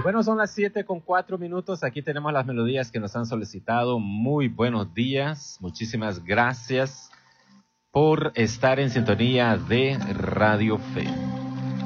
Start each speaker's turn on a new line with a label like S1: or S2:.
S1: Bueno, son las 7:04. Aquí tenemos las melodías que nos han solicitado. Muy buenos días. Muchísimas gracias por estar en sintonía de Radio Fe.